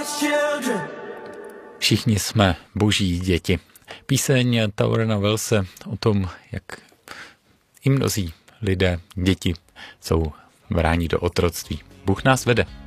Všichni jsme boží děti. Píseň Taurena Wellse o tom, jak i mnozí lidé, děti, jsou bráni do otroctví. Bůh nás vede.